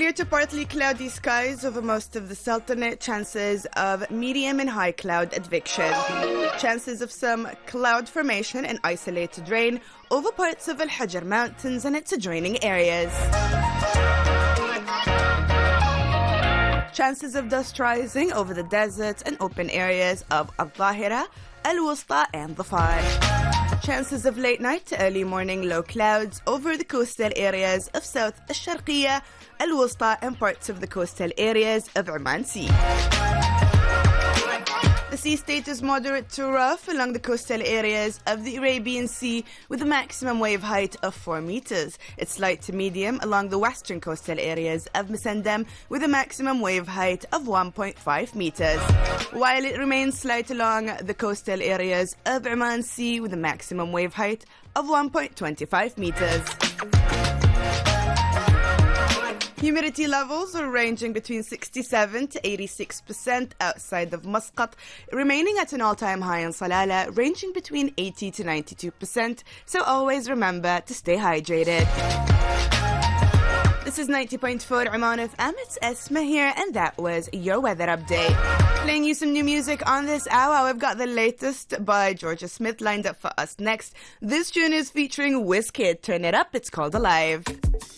Clear to partly cloudy skies over most of the Sultanate. Chances of medium and high cloud advection. Chances of some cloud formation and isolated rain over parts of Al-Hajar Mountains and its adjoining areas. Chances of dust rising over the deserts and open areas of Al-Dhahira, Al-Wusta and Dhafar. Chances of late night to early morning low clouds over the coastal areas of South Al-Sharqiyya, Al-Wusta and parts of the coastal areas of Oman Sea. The sea state is moderate to rough along the coastal areas of the Arabian Sea with a maximum wave height of 4 meters. It's light to medium along the western coastal areas of Musandam with a maximum wave height of 1.5 meters. While it remains slight along the coastal areas of Oman Sea with a maximum wave height of 1.25 meters. Humidity levels are ranging between 67 to 86% outside of Muscat, remaining at an all-time high in Salalah, ranging between 80 to 92%, so always remember to stay hydrated. This is 90.4 Oman FM, it's Esma here, and that was your weather update. Playing you some new music on this hour, we've got the latest by Georgia Smith lined up for us next. This tune is featuring Wizkid. Turn it up, it's called Alive.